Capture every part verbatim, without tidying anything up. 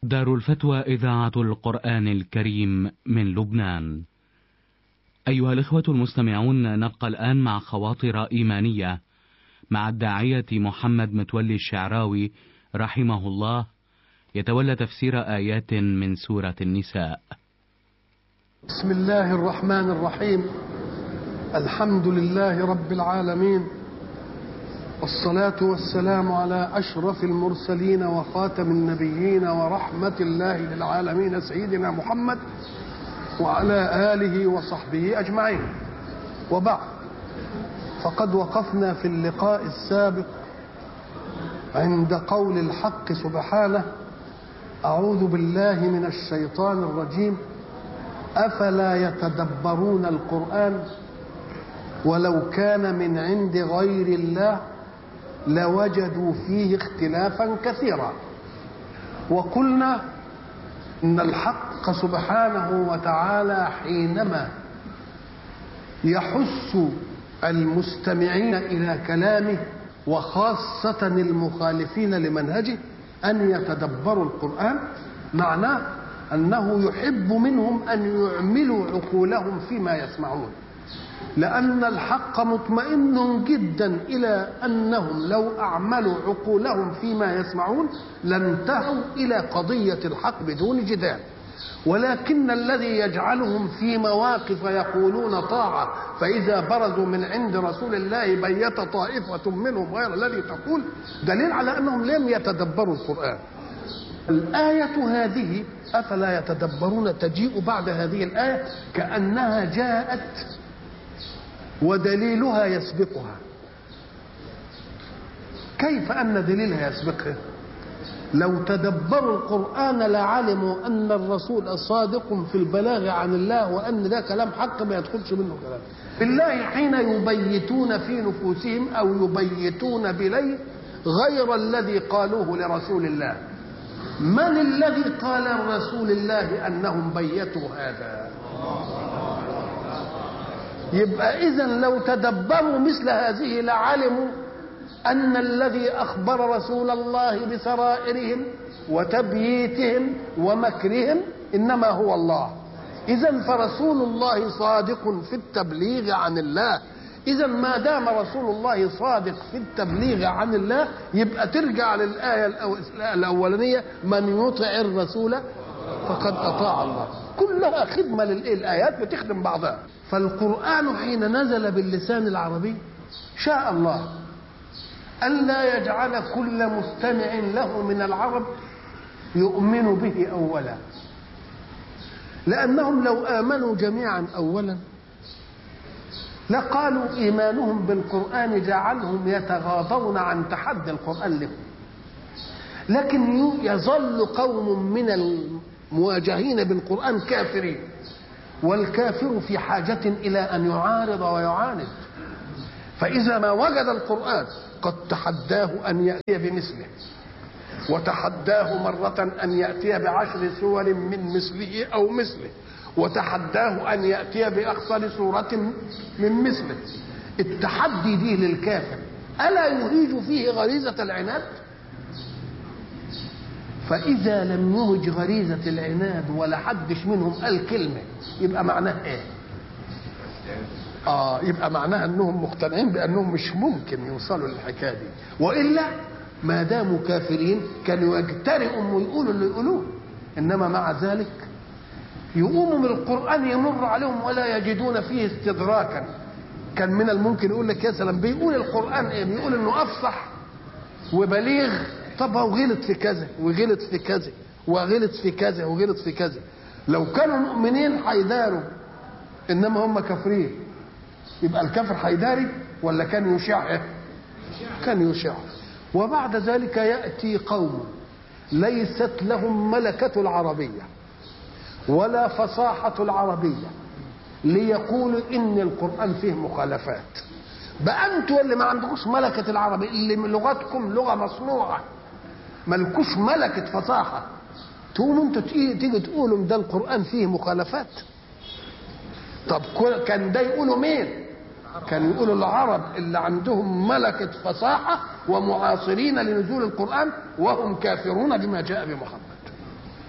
دار الفتوى إذاعة القرآن الكريم من لبنان. أيها الإخوة المستمعون، نبقى الآن مع خواطر إيمانية مع الداعية محمد متولي الشعراوي رحمه الله، يتولى تفسير آيات من سورة النساء. بسم الله الرحمن الرحيم. الحمد لله رب العالمين، والصلاة والسلام على أشرف المرسلين وخاتم النبيين ورحمة الله للعالمين سيدنا محمد وعلى آله وصحبه أجمعين. وبعد، فقد وقفنا في اللقاء السابق عند قول الحق سبحانه: أعوذ بالله من الشيطان الرجيم، أفلا يتدبرون القرآن ولو كان من عند غير الله لوجدوا فيه اختلافا كثيرا. وقلنا إن الحق سبحانه وتعالى حينما يحث المستمعين إلى كلامه وخاصة المخالفين لمنهجه أن يتدبروا القرآن، معناه أنه يحب منهم أن يعملوا عقولهم فيما يسمعون، لأن الحق مطمئن جدا إلى أنهم لو أعملوا عقولهم فيما يسمعون لانتهوا إلى قضية الحق بدون جدال. ولكن الذي يجعلهم في مواقف يقولون طاعة، فإذا برزوا من عند رسول الله بيت طائفة منهم غير الذي تقول، دليل على أنهم لم يتدبروا القرآن. الآية هذه أفلا يتدبرون تجيء بعد هذه الآية كأنها جاءت ودليلها يسبقها. كيف أن دليلها يسبقها؟ لو تدبروا القرآن لعلموا أن الرسول صادق في البلاغ عن الله، وأن ده كلام حق ما يدخلش منه كلام. بالله حين يبيتون في نفوسهم أو يبيتون بليل غير الذي قالوه لرسول الله، من الذي قال لرسول الله أنهم بيتوا هذا؟ يبقى إذن لو تدبروا مثل هذه لعلموا أن الذي أخبر رسول الله بسرائرهم وتبييتهم ومكرهم إنما هو الله. إذن فرسول الله صادق في التبليغ عن الله. إذن ما دام رسول الله صادق في التبليغ عن الله، يبقى ترجع للآية الأولانية: من يطع الرسول فقد أطاع الله. كلها خدمة للآيات بتخدم بعضها. فالقرآن حين نزل باللسان العربي شاء الله ألا يجعل كل مستمع له من العرب يؤمن به أولا، لأنهم لو آمنوا جميعا أولا لقالوا إيمانهم بالقرآن جعلهم يتغاضون عن تحدي القرآن لهم. لكن يظل قوم من المواجهين بالقرآن كافرين، والكافر في حاجة إلى أن يعارض ويعاند. فإذا ما وجد القرآن قد تحداه أن يأتي بمثله، وتحداه مرة أن يأتي بعشر سور من مثله أو مثله، وتحداه أن يأتي بأخطر سورة من مثله. التحدي دي للكافر ألا يهيج فيه غريزة العناد؟ فإذا لم يهج غريزة العناد ولا حدش منهم قال كلمة، يبقى معناه إيه؟ آه يبقى معناها أنهم مقتنعين بأنهم مش ممكن يوصلوا للحكاية دي، وإلا ما داموا كافرين كانوا يجترئوا ويقولوا اللي يقولوه. إنما مع ذلك يقوموا من القرآن يمر عليهم ولا يجدون فيه استدراكا. كان من الممكن يقول لك يا سلام بيقول القرآن إيه؟ بيقول إنه أفصح وبليغ. طب وغلط في كذا وغلط في كذا وغلط في كذا وغلط في كذا. لو كانوا مؤمنين حيداروا، إنما هم كافرين. يبقى الكافر حيداري ولا كان يشع؟ كان يشع. وبعد ذلك يأتي قوم ليست لهم ملكة العربية ولا فصاحة العربية ليقولوا إن القرآن فيه مخالفات. بقى أنتوا اللي ما عندكوش ملكة العربية، اللي لغتكم لغة مصنوعة ملكوش ملكة فصاحة، تقوموا انتوا تيجي تقولوا ده القرآن فيه مخالفات؟ طب كان ده يقولوا مين؟ كان يقولوا العرب اللي عندهم ملكة فصاحة ومعاصرين لنزول القرآن وهم كافرون بما جاء بمحمد.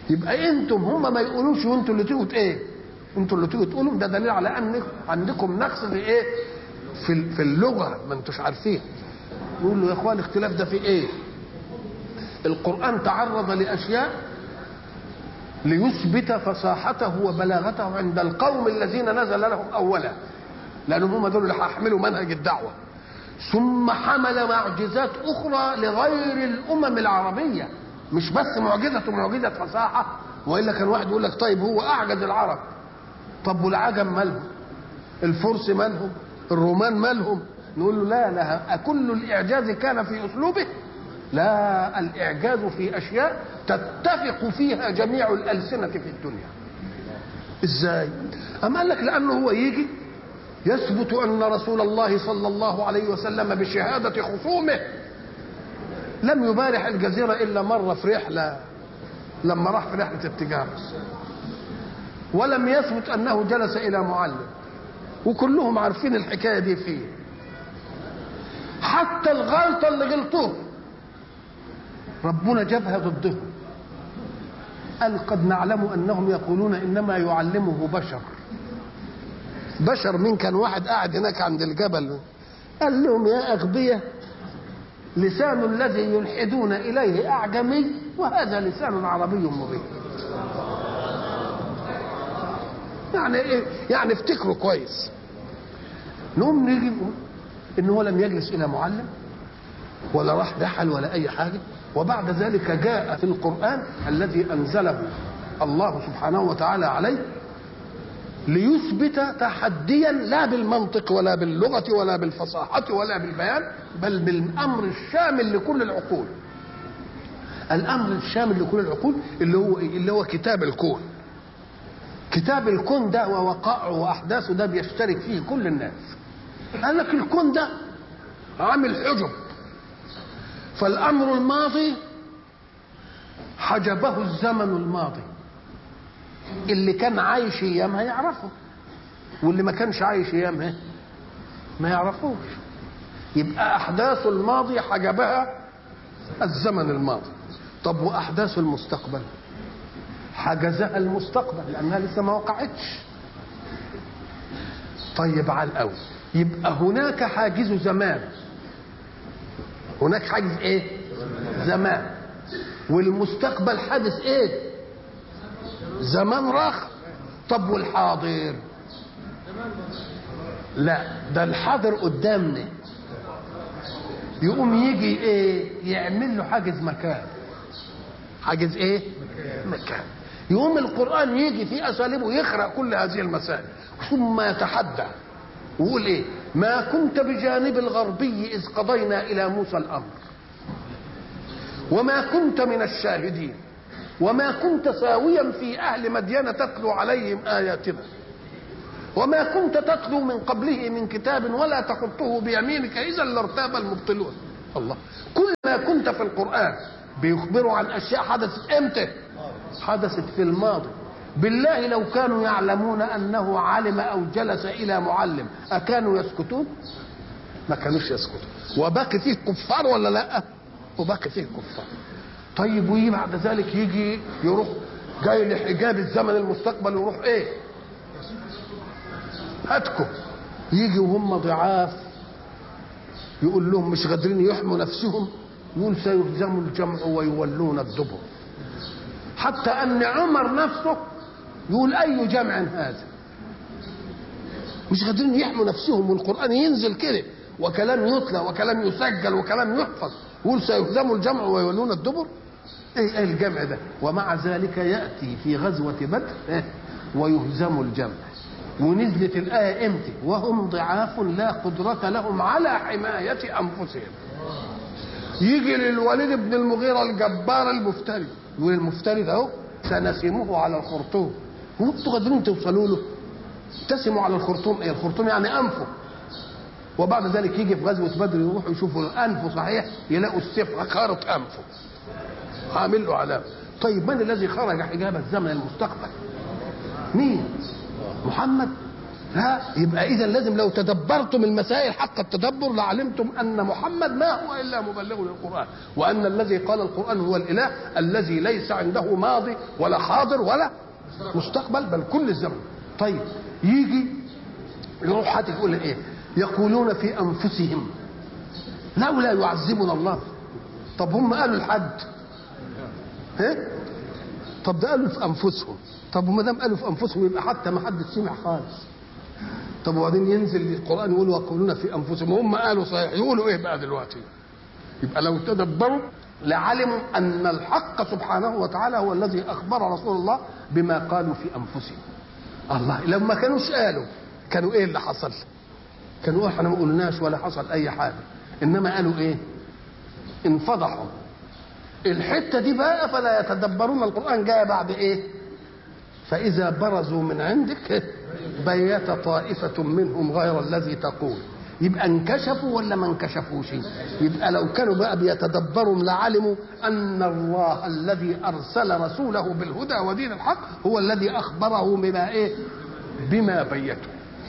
يبقى انتم هم ما يقولوش وانتوا اللي تيجوا ايه؟ انتوا اللي تيجوا تقولوا. ده دليل على ان عندكم نقص في ايه؟ في في اللغه، ما انتوش عارفين. يقول له يا اخوان الاختلاف ده في ايه؟ القرآن تعرض لاشياء ليثبت فصاحته وبلاغته عند القوم الذين نزل لهم اولا، لانهم هم دول اللي هيحملوا منهج الدعوه. ثم حمل معجزات اخرى لغير الامم العربيه، مش بس معجزه معجزه فصاحه، والا كان واحد يقول لك طيب هو اعجز العرب، طب والعجم مالهم؟ الفرس مالهم؟ الرومان مالهم؟ نقول له لا لا، كل الاعجاز كان في اسلوبه؟ لا، الاعجاز في اشياء تتفق فيها جميع الالسنه في الدنيا. ازاي؟ اما قال لك لانه هو يجي يثبت ان رسول الله صلى الله عليه وسلم بشهاده خصومه لم يبارح الجزيره الا مره في رحله، لما راح في رحله التجاره، ولم يثبت انه جلس الى معلم، وكلهم عارفين الحكايه دي فيه. حتى الغلطه اللي غلطوها ربنا جابها ضدهم، قال قد نعلم انهم يقولون انما يعلمه بشر. بشر مين؟ كان واحد قاعد هناك عند الجبل قال لهم يا اغبياء، لسان الذي يلحدون اليه اعجمي وهذا لسان عربي مبين. يعني ايه؟ يعني افتكروا كويس. نقوم نيجي نقول ان هو لم يجلس الى معلم ولا راح رحل ولا اي حاجه، وبعد ذلك جاء في القرآن الذي انزله الله سبحانه وتعالى عليه ليثبت تحديا لا بالمنطق ولا باللغه ولا بالفصاحه ولا بالبيان، بل بالامر الشامل لكل العقول. الامر الشامل لكل العقول اللي هو اللي هو كتاب الكون. كتاب الكون ده ووقائعه واحداثه ده بيشترك فيه كل الناس. قال لك الكون ده عامل حجب، فالامر الماضي حجبه الزمن الماضي، اللي كان عايش ايامها يعرفه واللي ما كانش عايش ايامها ما يعرفوش. يبقى احداث الماضي حجبها الزمن الماضي. طب واحداث المستقبل حجزها المستقبل لانها لسه ما وقعتش. طيب على الاول يبقى هناك حاجز زمان، هناك حاجز ايه؟ زمان. والمستقبل حادث ايه؟ زمان راخ. طب والحاضر؟ لا، ده الحاضر قدامنا. يقوم يجي ايه؟ يعمل له حاجز مكان. حاجز ايه؟ مكان. يقوم القرآن يجي في اساليبه يخرق كل هذه المسائل، ثم يتحدى ويقول ايه؟ ما كنت بجانب الغربي اذ قضينا الى موسى الامر وما كنت من الشاهدين وما كنت ساويا في اهل مدين تتلو عليهم اياتنا وما كنت تتلو من قبله من كتاب ولا تخطه بيمينك اذا لارتاب المبطلون. الله، كل ما كنت في القرآن بيخبروا عن اشياء حدثت امتى؟ حدثت في الماضي. بالله لو كانوا يعلمون انه علم او جلس الى معلم اكانوا يسكتون؟ ما كانوش يسكتون. وباقي فيه كفار ولا لا؟ وباقي فيه كفار. طيب ويجي بعد ذلك يجي يروح جاي لحجاب الزمن المستقبل ويروح ايه؟ هاتكم. يجي وهم ضعاف يقول لهم مش قادرين يحموا نفسهم، يقول سيهزم الجمع ويولون الدبر. حتى ان عمر نفسه يقول اي جمع هذا؟ مش قادرين يحموا نفسهم، والقرآن ينزل كده وكلام يتلى وكلام يسجل وكلام يحفظ، يقول سيهزم الجمع ويولون الدبر. ايه ايه الجمع ده؟ ومع ذلك ياتي في غزوه بدر إيه؟ ويهزم الجمع. ونزلت الايه امتى؟ وهم ضعاف لا قدره لهم على حمايه انفسهم. يجي للوليد بن المغيرة الجبار المفتري يقول المفتري ده اهو سنسمه على الخرطوم. هو انتوا قادرين توصلوا له؟ تسموا على الخرطوم ايه؟ الخرطوم يعني انفه. وبعد ذلك يجي في غزوه بدر يروحوا يشوفوا انفه صحيح، يلاقوا السيف خارط انفه عامل له علامه. طيب من الذي خرج حجاب الزمن المستقبل؟ مين؟ محمد. لا، يبقى اذا لازم لو تدبرتم المسائل حق التدبر لعلمتم ان محمد ما هو الا مبلغ للقران، وان الذي قال القران هو الاله الذي ليس عنده ماضي ولا حاضر ولا مستقبل بل كل الزمن. طيب يجي يروح حد يقول ايه؟ يقولون في انفسهم لولا يعذبنا الله. طب هم قالوا لحد؟ ها؟ طب ده قالوا في انفسهم. طب وما دام قالوا في انفسهم يبقى حتى ما حد سمع خالص. طب وبعدين ينزل القران يقول ويقولون في انفسهم، هم قالوا صحيح، يقولوا ايه بقى دلوقتي؟ يبقى لو تدبروا لعلموا ان الحق سبحانه وتعالى هو الذي اخبر رسول الله بما قالوا في انفسهم. الله، لو ما كانوش قالوا كانوا ايه اللي حصل؟ كانوا احنا ما قلناش ولا حصل اي حاجه، انما قالوا ايه؟ انفضحوا. الحته دي بقى فلا يتدبرون القران جاء بعد ايه؟ فاذا برزوا من عندك بيت طائفه منهم غير الذي تقول. يبقى انكشفوا ولا ما انكشفوش؟ يبقى لو كانوا بقى بيتدبروا لعلموا ان الله الذي ارسل رسوله بالهدى ودين الحق هو الذي اخبره بما ايه؟ بما بيته.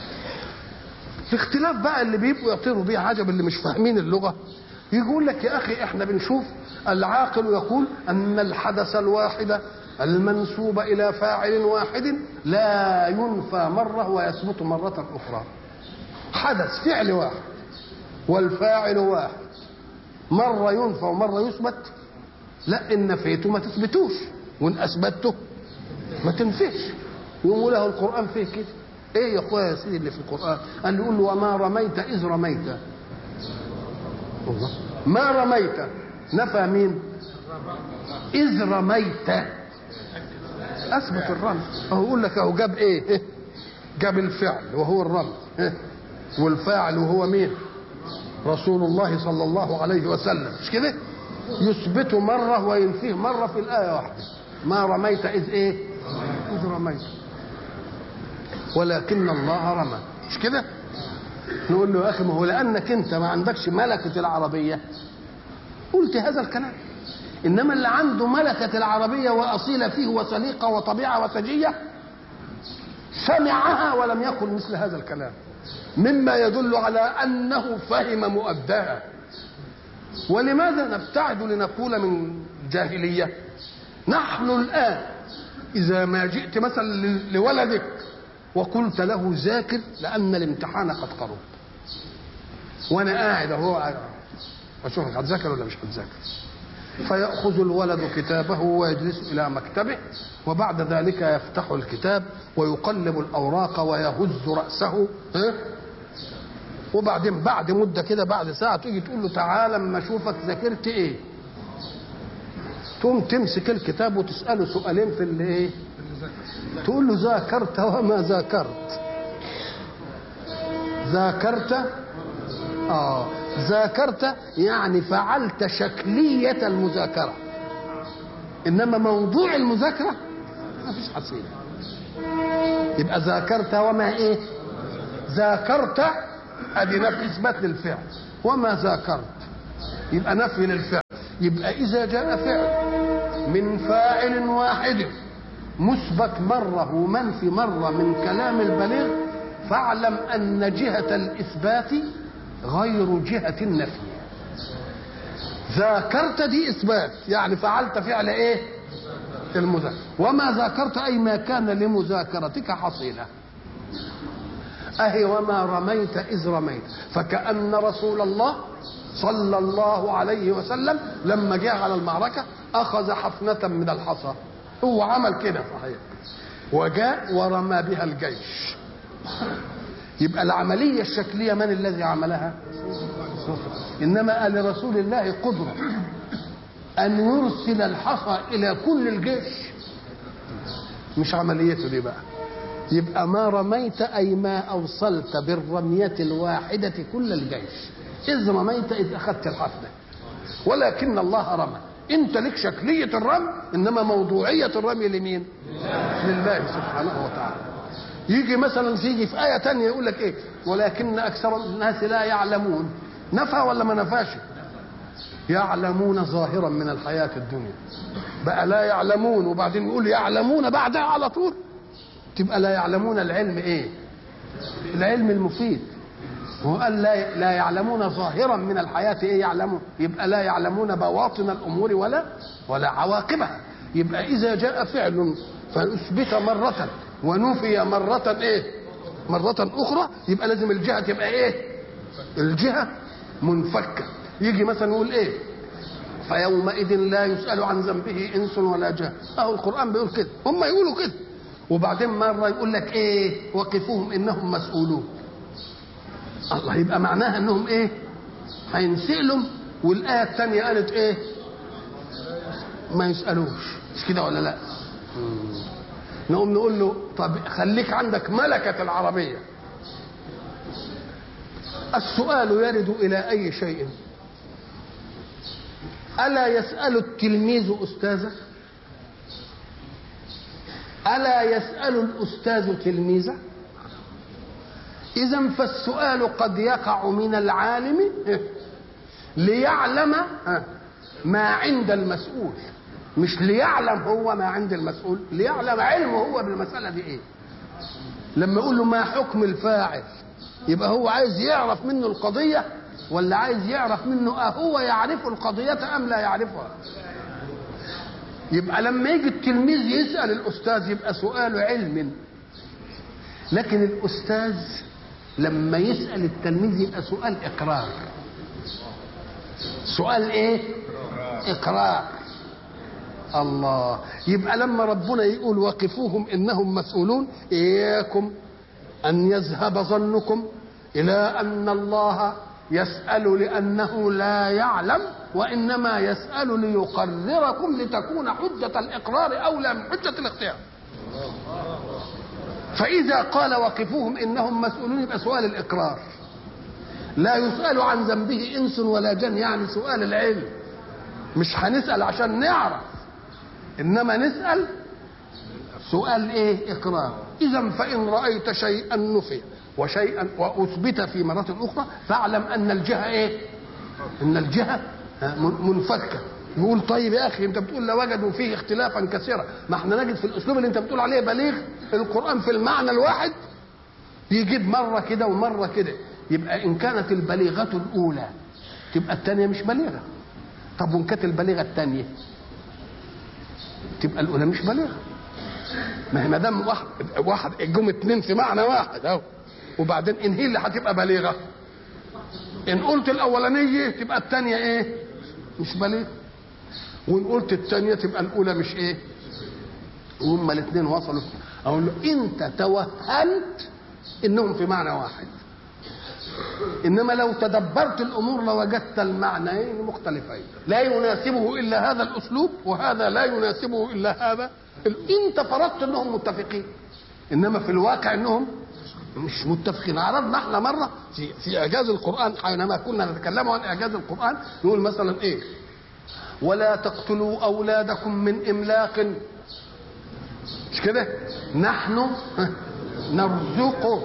الاختلاف بقى اللي بيبقوا يطيروا بيه عجب اللي مش فاهمين اللغه، يقول لك يا اخي احنا بنشوف العاقل يقول ان الحدث الواحد المنسوب الى فاعل واحد لا ينفى مره ويثبت مره اخرى. حدث فعل واحد والفاعل واحد، مره ينفى ومره يثبت. لا، ان نفيته ما تثبتوش وان اثبته ما تنفيش. يقول له القران فيه كده. ايه يا اخويا يا سيدي اللي في القران؟ قال يقول له وما رميت اذ رميت. الله، ما رميت نفى مين؟ اذ رميت اثبت الرمي. اهو يقول لك اهو جاب ايه؟ جاب الفعل وهو الرمي، والفاعل وهو مين؟ رسول الله صلى الله عليه وسلم، مش كده؟ يثبت مره وينفيه مره في الايه واحده. ما رميت اذ ايه؟ اذ رميت ولكن الله رمى، مش كده؟ نقول له يا اخي ما هو لانك انت ما عندكش ملكه العربيه قلت هذا الكلام، انما اللي عنده ملكه العربيه واصيل فيه وسليقه وطبيعه وسجيه سمعها ولم يقل مثل هذا الكلام، مما يدل على انه فهم مؤداها. ولماذا نبتعد لنقول من جاهليه؟ نحن الان اذا ما جئت مثلا لولدك وقلت له ذاكر لان الامتحان قد قرب، وانا قاعد اهو اشوفك هتذاكر ولا مش هتذاكر، فيأخذ الولد كتابه ويجلس إلى مكتبه، وبعد ذلك يفتح الكتاب ويقلب الأوراق ويهز رأسه، ها؟ وبعدين بعد مدة كده بعد ساعة تيجي تقول له تعالى اما اشوفك ذاكرت ايه، تقوم تمسك الكتاب وتسأله سؤالين في اللي ايه، تقول له ذاكرت وما ذاكرت. ذاكرت اه ذاكرت يعني فعلت شكلية المذاكرة، إنما موضوع المذاكرة ما فيش حصيلة. يبقى ذاكرت وما إيه؟ ذاكرت أدي نفي إثبات للفعل، وما ذاكرت يبقى نفي للفعل. يبقى إذا جاء فعل من فاعل واحد مثبت مرة ومنفي مرة من كلام البليغ فاعلم أن جهة الإثبات غير جهة النفي. ذاكرت دي إثبات يعني فعلت فعل إيه؟ المذاكرة. وما ذاكرت أي ما كان لمذاكرتك حصيلة. أهي وما رميت إذ رميت، فكأن رسول الله صلى الله عليه وسلم لما جاء على المعركة أخذ حفنة من الحصى، هو عمل كده صحيح وجاء ورمى بها الجيش. يبقى العملية الشكلية من الذي عملها؟ إنما قال لرسول الله قدرة أن يرسل الحصى إلى كل الجيش، مش عمليته دي بقى. يبقى ما رميت أي ما أوصلت بالرمية الواحدة كل الجيش، إذ رميت إذ أخذت الحفنة، ولكن الله رمى. أنت لك شكلية الرمي، إنما موضوعية الرمي لمين؟ لله سبحانه وتعالى. يجي مثلا يجي في آية تانية يقول لك إيه؟ ولكن أكثر الناس لا يعلمون. نفى ولا ما نفاش؟ يعلمون ظاهرا من الحياة الدنيا، بقى لا يعلمون وبعدين يقول يعلمون بعدها على طول، تبقى لا يعلمون العلم إيه؟ العلم المفيد. هو قال لا, لا يعلمون ظاهرا من الحياة ايه يعلمون، يبقى لا يعلمون بواطن الامور ولا ولا عواقبها. يبقى اذا جاء فعل فاثبت مرة ونفي مرة ايه مرة اخرى، يبقى لازم الجهة تبقى ايه الجهة منفكة. يجي مثلا يقول ايه فيومئذ لا يسأل عن ذنبه انس ولا جان، اهو القرآن بيقول كده، هم يقولوا كده. وبعدين مرة يقول لك ايه وقفوهم انهم مسؤولون. الله، يبقى معناها انهم ايه هينسألوا. والآية الثانية قالت ايه ما يسألوش، مش كده ولا لا؟ نقوم نقول له طب خليك عندك ملكة العربية. السؤال يرد إلى أي شيء. ألا يسأل التلميذ أستاذه؟ ألا يسأل الأستاذ تلميذه؟ إذن فالسؤال قد يقع من العالم ليعلم ما عند المسؤول، مش ليعلم هو ما عند المسؤول، ليعلم علمه هو بالمسألة دي ايه. لما يقول له ما حكم الفاعل، يبقى هو عايز يعرف منه القضية ولا عايز يعرف منه أهو يعرف القضية أم لا يعرفها. يبقى لما يجي التلميذ يسأل الأستاذ يبقى سؤال علم، لكن الأستاذ لما يسأل التلميذ يبقى سؤال إقرار. سؤال إيه؟ إقرار. الله، يبقى لما ربنا يقول وقفوهم إنهم مسؤولون، إياكم أن يذهب ظنكم إلى أن الله يسأل لأنه لا يعلم، وإنما يسأل ليقرركم لتكون حجة الإقرار أولى من حجة الاختيار. فإذا قال وقفوهم إنهم مسؤولون يبقى سؤال الإقرار. لا يسأل عن ذنبه إنس ولا جن، يعني سؤال العلم. مش هنسأل عشان نعرف، إنما نسأل سؤال إيه إقرار. إذا فإن رأيت شيئا نفي وشيئا وأثبت في مرة أخرى فاعلم أن الجهة إيه إن الجهة منفكة. يقول طيب يا أخي أنت بتقول لوجدوا فيه اختلافا كثيرا، ما احنا نجد في الأسلوب اللي أنت بتقول عليه بليغ القرآن في المعنى الواحد يجيب مرة كده ومرة كده. يبقى إن كانت البليغة الأولى تبقى الثانية مش بليغة. طب وإن كانت البليغة الثانية تبقى الأولى مش بليغة. ما هي ما دام واحد واحد جم اتنين في معنى واحد اهو، وبعدين ان هي اللي هتبقى بليغة. ان قلت الأولانية تبقى الثانية إيه مش بليغة، وإن قلت الثانية تبقى الأولى مش إيه. وهم الاثنين وصلوا. أقول له أنت توهمت إنهم في معنى واحد، إنما لو تدبرت الأمور لوجدت المعنيين مختلفين، لا يناسبه إلا هذا الأسلوب وهذا لا يناسبه إلا هذا. أنت فرضت إنهم متفقين، إنما في الواقع إنهم مش متفقين. عرضنا احنا مرة في, في إعجاز القرآن حينما كنا نتكلم عن إعجاز القرآن نقول مثلا إيه ولا تقتلوا أولادكم من إملاق، مش كده؟ نحن نرزقه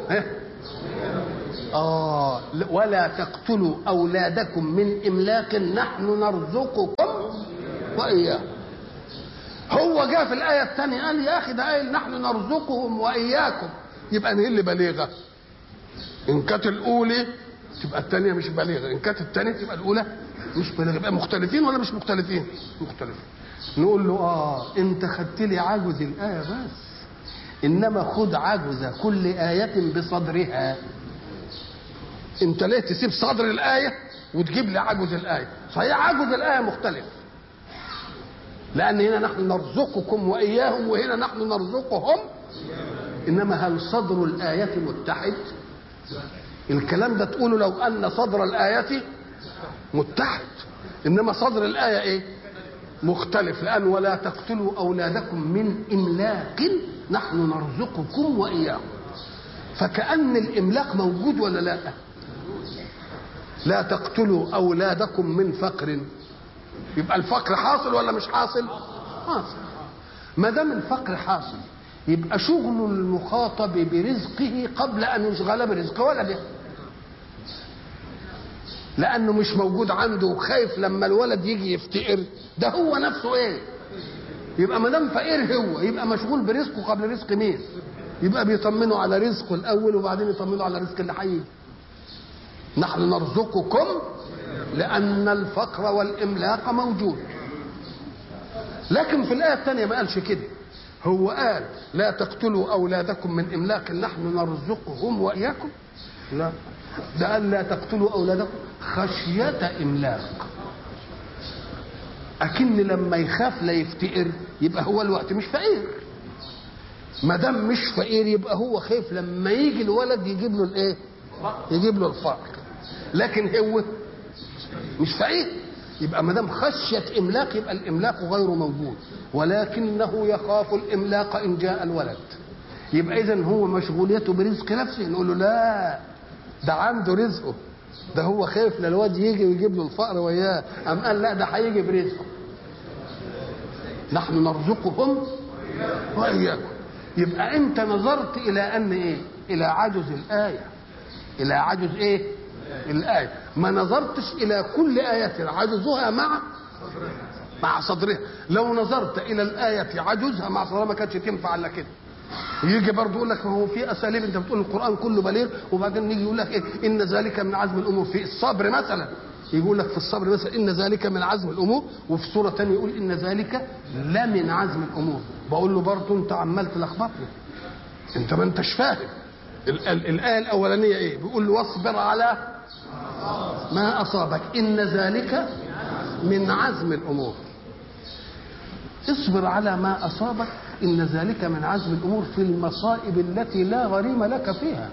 آه ولا تقتلوا أولادكم من إملاق نحن نرزقكم وإياه. هو جاء في الآية الثانية قال يا أخي ده قال نحن نرزقهم وإياكم، يبقى هي اللي بليغة. إن كانت الأولى تبقى الثانية مش بليغة، إن كانت الثانية تبقى الأولى مش بليغة. يبقى مختلفين ولا مش مختلفين؟ مختلفين. نقول له آه أنت خدت لي عجز الآية بس، إنما خد عجز كل آية بصدرها. أنت ليه تسيب صدر الآية وتجيب لي عجز الآية؟ صحيح عجز الآية مختلف، لأن هنا نحن نرزقكم وإياهم وهنا نحن نرزقهم، إنما هل صدر الآية متحد؟ الكلام ده تقوله لو أن صدر الآية متحد، إنما صدر الآية إيه؟ مختلف. لأن ولا تقتلوا أولادكم من إملاق نحن نرزقكم وإياهم. فكأن الإملاق موجود ولا لا؟ لا تقتلوا أولادكم من فقر، يبقى الفقر حاصل ولا مش حاصل؟ حاصل. ما دام الفقر حاصل يبقى شغل المخاطب برزقه قبل أن يشغل برزق ولده، لأنه مش موجود عنده وخايف لما الولد يجي يفتقر. ده هو نفسه إيه؟ يبقى ما دام فقير هو يبقى مشغول برزقه قبل رزق مين؟ يبقى بيطمنوا على رزقه الاول وبعدين يطمنوا على رزق اللي هيجي. نحن نرزقكم لان الفقر والاملاق موجود. لكن في الايه الثانيه ما قالش كده، هو قال لا تقتلوا اولادكم من املاق نحن نرزقهم واياكم. لا، ده قال لا تقتلوا اولادكم خشيه املاق. اكن لما يخاف لا يفتقر يبقى هو الوقت مش فقير، ما دام مش فقير يبقى هو خايف لما يجي الولد يجيب له الايه؟ يجيب له الفقر. لكن هو مش فقير، يبقى ما دام خشيه املاق يبقى الاملاق غير موجود، ولكنه يخاف الاملاق ان جاء الولد. يبقى اذا هو مشغوليته برزق نفسه، نقول له لا ده عنده رزقه، ده هو خايف للواد يجي ويجيب له الفقر وياه، أم قال لا ده هيجي برزقه. نحن نرزقهم وإياكم. يبقى أنت نظرت إلى أن إيه؟ إلى عجز الآية، إلى عجز إيه؟ الآية. ما نظرتش إلى كل آية عجزها مع مع صدرها. لو نظرت إلى الآية عجزها مع صدرها ما كانتش تنفع إلا كده. يجي برضه يقول لك ما هو في اساليب، انت بتقول القران كله بليغ وبعدين يجي يقول لك ايه؟ ان ذلك من عزم الامور. في الصبر مثلا يقول لك في الصبر مثلا ان ذلك من عزم الامور، وفي سوره ثانيه يقول ان ذلك لا من عزم الامور. بقول له برضه انت عمال تلخبطني، انت ما انتش فاهم. الايه الاولانيه ايه؟ بيقول له واصبر على ما اصابك ان ذلك من عزم الامور. اصبر على ما اصابك ان ذلك من عزم الامور في المصائب التي لا غريم لك فيها.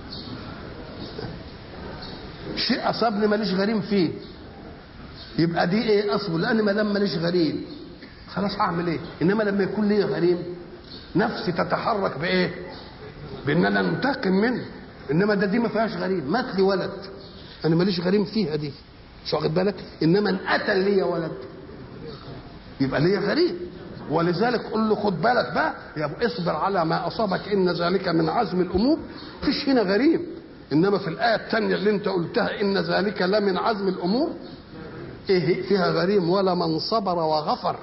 شيء اصابني ماليش غريم فيه، يبقى دي ايه؟ اصبر، لان ما دام ماليش غريم خلاص هعمل ايه؟ انما لما يكون لي غريم نفسي تتحرك بايه؟ بان انا انتقم منه. انما ده دي ما فيهاش غريم، مات لي ولد انا ماليش غريم فيها دي، مش واخد بالك؟ انما ان قتل لي ولد يبقى لي غريم. ولذلك قل له خد بالك بقى يا ابو اصبر على ما اصابك ان ذلك من عزم الامور. فيش هنا غريم، انما في الايه الثانيه اللي انت قلتها ان ذلك لا من عزم الامور ايه فيها غريم؟ ولا من صبر وغفر،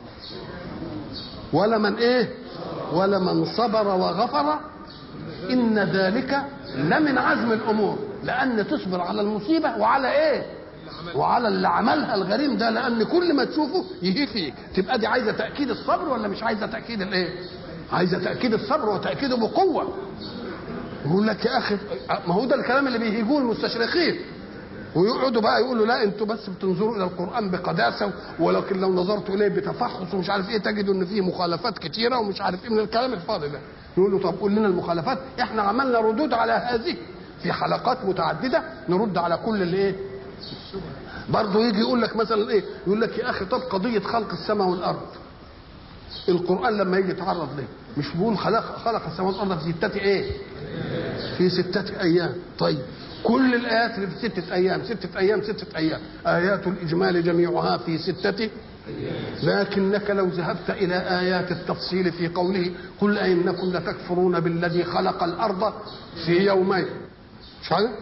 ولا من ايه؟ ولا من صبر وغفر ان ذلك لمن عزم الامور. لان تصبر على المصيبه وعلى ايه؟ وعلى اللي عملها الغريم ده، لان كل ما تشوفه يهي فيك. تبقى دي عايزه تاكيد الصبر ولا مش عايزه تاكيد الايه؟ عايزه تاكيد الصبر وتاكيده بقوه. يقول لك يا اخي ما هو ده الكلام اللي بيهيجوه المستشرقين، ويقعدوا بقى يقولوا لا انتوا بس بتنظروا الى القران بقداسه، ولكن لو نظرتوا اليه بتفحص ومش عارف ايه تجدوا ان فيه مخالفات كثيره ومش عارف ايه من الكلام الفاضي ده. يقولوا طب قول لنا المخالفات، احنا عملنا ردود على هذه في حلقات متعدده، نرد على كل اللي ايه. برضه يجي يقول لك مثلا ايه؟ يقول لك يا اخي طب قضيه خلق السماء والارض القران لما يجي يتعرض ليه مش بيقول خلق خلق السماء والارض في سته ايه؟ في سته ايام. طيب كل الايات اللي في سته ايام سته ايام سته ايام ايات الاجمال جميعها في سته، لكنك لو ذهبت الى ايات التفصيل في قوله قل انكم لتكفرون بالذي خلق الارض في يومين مش عارف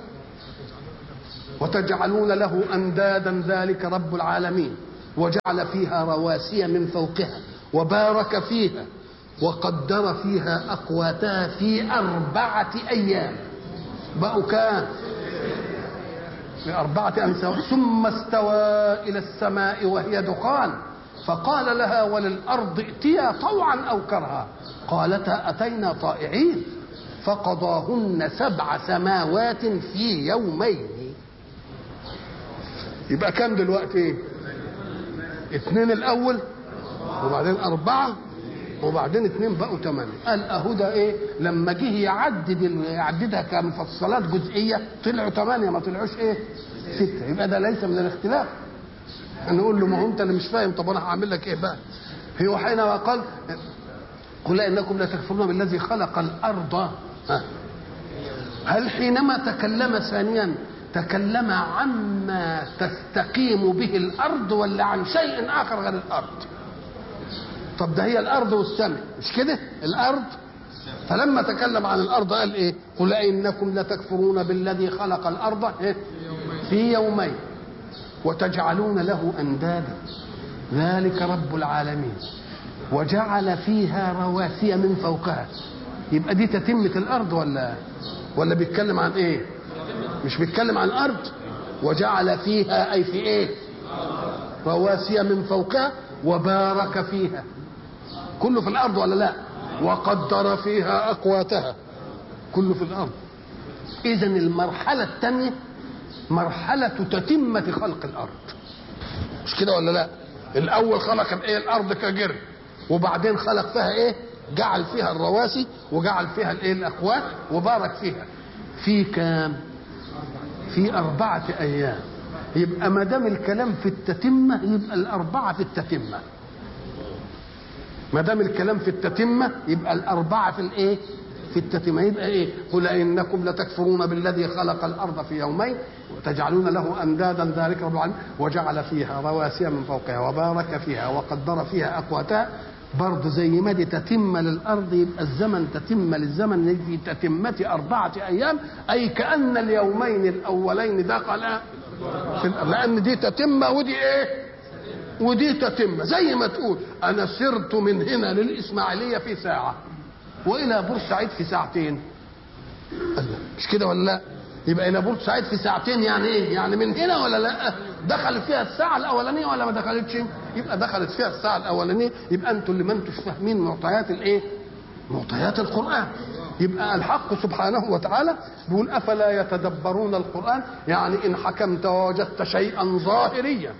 وتجعلون له اندادا ذلك رب العالمين وجعل فيها رواسي من فوقها وبارك فيها وقدر فيها اقواتها في اربعه ايام. بقوا كام؟ في اربعه ايام. ثم استوى الى السماء وهي دخان فقال لها وللارض ائتيا طوعا او كرها قالتا اتينا طائعين فقضاهن سبع سماوات في يومين. يبقى كام دلوقتي؟ اثنين الاول وبعدين اربعه وبعدين اثنين بقوا ثمانيه. قال اهو ده ايه؟ لما جه يعدد يعددها كمفصلات جزئيه طلعوا ثمانيه ما طلعوش ايه؟ سته. يبقى ده ليس من الاختلاف. نقول له ما هو انت اللي مش فاهم، طب انا هعمل لك ايه بقى؟ هو حينما قال قل انكم لا تكفرون بالذي خلق الارض، هل حينما تكلم ثانيا تكلم عما تستقيم به الارض ولا عن شيء اخر غير الارض؟ طب ده هي الارض والسماء مش كده؟ الارض. فلما تكلم عن الارض قال ايه؟ قل انكم لتكفرون بالذي خلق الارض في يومين وتجعلون له اندادا ذلك رب العالمين وجعل فيها رواسي من فوقها. يبقى دي تتمة الارض ولا ولا بيتكلم عن ايه؟ مش بيتكلم عن الارض. وجعل فيها اي في ايه؟ رواسي من فوقها وبارك فيها، كله في الارض ولا لا؟ وقدر فيها اقواتها، كله في الارض. اذا المرحله الثانيه مرحله تتمه خلق الارض، مش كده ولا لا؟ الاول خلق الايه؟ الارض كجر، وبعدين خلق فيها ايه؟ جعل فيها الرواسي وجعل فيها الايه؟ الاقوات، وبارك فيها. في كام؟ في اربعه ايام. يبقى ما دام الكلام في التتمه يبقى الاربعه في التتمه. ما دام الكلام في التتمه يبقى الاربعه في الايه؟ في التتمه. يبقى ايه؟ قل انكم لتكفرون بالذي خلق الارض في يومين وتجعلون له اندادا ذلك رب العالمين وجعل فيها رواسي من فوقها وبارك فيها وقدر فيها اقواتها. برضه زي ما دي تتمه للارض يبقى الزمن تتمه للزمن في تتمه اربعه ايام، اي كان اليومين الاولين دخلا في الارض، لان دي تتمه ودي ايه؟ ودي تتمه. زي ما تقول انا سرت من هنا للاسماعيليه في ساعه والى بورسعيد في ساعتين، مش كده ولا لا؟ يبقى الى بورسعيد في ساعتين يعني ايه؟ يعني من هنا ولا لا؟ دخلت فيها الساعه الاولانيه ولا ما دخلتش؟ يبقى دخلت فيها الساعه الاولانيه. يبقى انتوا اللي ما انتوش فاهمين معطيات الايه؟ معطيات القران. يبقى الحق سبحانه وتعالى بيقول افلا يتدبرون القران، يعني ان حكمت ووجدت شيئا ظاهريا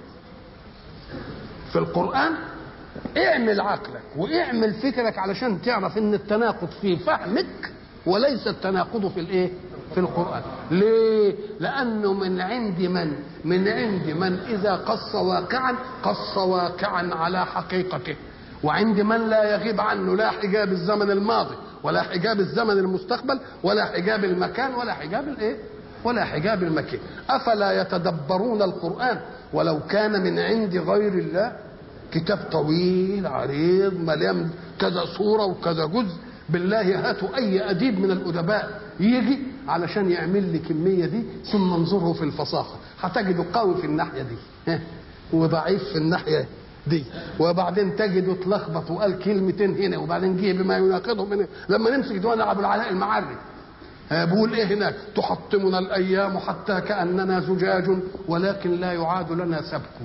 في القران اعمل عقلك واعمل فكرك علشان تعرف ان التناقض في فهمك وليس التناقض في الايه؟ في القرآن. ليه؟ لأنه من عند من من عند من إذا قص واقعا قص واقعا على حقيقته، وعند من لا يغيب عنه لا حجاب الزمن الماضي ولا حجاب الزمن المستقبل ولا حجاب المكان ولا حجاب الايه؟ ولا حجاب المكان. أفلا يتدبرون القرآن ولو كان من عند غير الله، كتاب طويل عريض مليان كذا صورة وكذا جزء. بالله هاتوا اي اديب من الادباء يجي علشان يعمل لي كميه دي ثم انظره في الفصاحه، هتجده قوي في الناحيه دي وضعيف في الناحيه دي، وبعدين تجده اتلخبط وقال كلمتين هنا وبعدين جه بما يناقضهم هنا. لما نمسك ديوان ابو العلاء المعري بيقول ايه هناك؟ تحطمنا الايام حتى كاننا زجاج ولكن لا يعاد لنا سبك.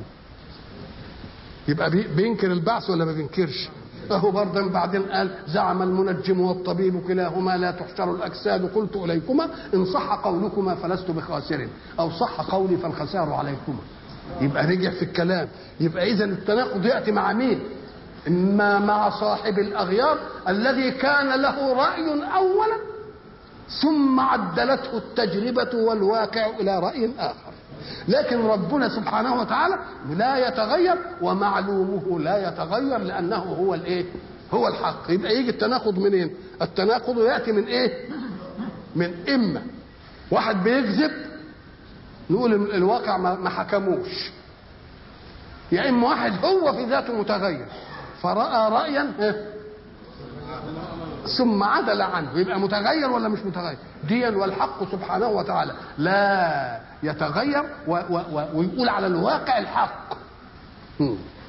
يبقى بينكر البعث ولا ما بينكرش؟ فهو برضه بعدين قال زعم المنجم والطبيب كلاهما لا تحشر الاجساد، قلت اليكما ان صح قولكما فلست بخاسر او صح قولي فالخسار عليكما. يبقى رجع في الكلام. يبقى اذا التناقض ياتي مع مين؟ اما مع صاحب الاغيار الذي كان له راي اولا ثم عدلته التجربه والواقع الى راي اخر. لكن ربنا سبحانه وتعالى لا يتغير ومعلومه لا يتغير لانه هو الايه؟ هو الحق. يبقى يجي التناقض منين؟ التناقض ياتي من ايه؟ من اما واحد بيكذب نقول الواقع ما حكموش، يا اما واحد هو في ذاته متغير فراى رايا ثم عدل عنه، يبقى متغير ولا مش متغير؟ ديا والحق سبحانه وتعالى لا يتغير و و و ويقول على الواقع الحق.